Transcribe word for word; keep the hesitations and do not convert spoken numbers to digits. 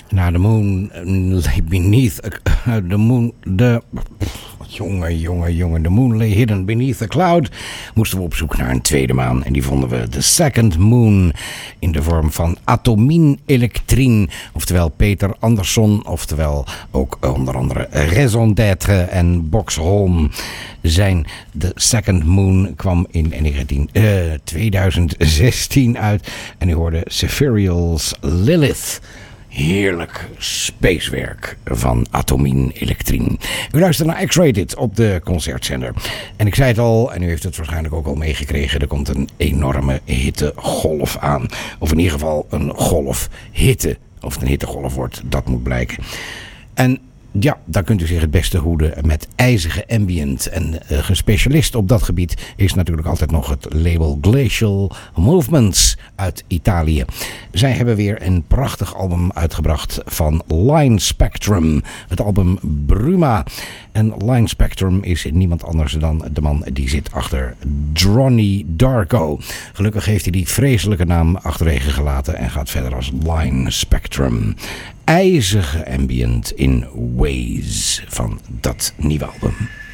Na de moon lay beneath the moon de jongen jongen jongen the moon lay hidden beneath the cloud, moesten we op zoek naar een tweede maan en die vonden we the second moon in de vorm van Atomine Electrine, oftewel Peter Andersson, oftewel ook onder andere Raison d'être en Boxholm. Zijn The Second Moon kwam in negentien, uh, twintig zestien uit en u hoorde Cepheriel's Lilith. Heerlijk spacewerk van Atomine Electrine. U luistert naar X-Rated op de concertzender. En ik zei het al, en u heeft het waarschijnlijk ook al meegekregen, er komt een enorme hittegolf aan. Of in ieder geval een golf hitte. Of het een hittegolf wordt, dat moet blijken. En ja, daar kunt u zich het beste hoeden met ijzige ambient. En uh, gespecialist op dat gebied is natuurlijk altijd nog het label Glacial Movements uit Italië. Zij hebben weer een prachtig album uitgebracht van Line Spectrum. Het album Bruma. En Line Spectrum is niemand anders dan de man die zit achter Dronny Darko. Gelukkig heeft hij die vreselijke naam achterwege gelaten en gaat verder als Line Spectrum. IJzige ambient in Ways van dat nieuwe album.